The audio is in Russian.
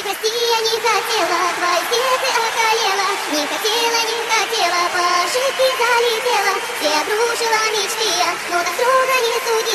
прости, я не хотела, твои сердце околела. Не хотела, по ошибке залетела. Все обрушила мечты я, но так строго не суди.